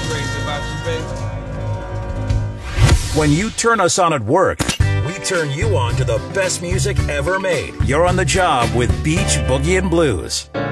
crazy about you, baby. When you turn us on at work, we turn you on to the best music ever made. You're on the job with Beach Boogie and Blues.